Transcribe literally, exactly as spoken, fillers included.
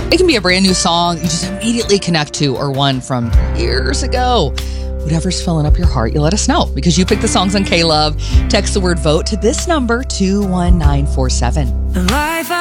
It can be a brand new song you just immediately connect to, or one from years ago. Whatever's filling up your heart, you let us know because you pick the songs on K-Love. Text the word vote to this number, two one nine four seven. The life I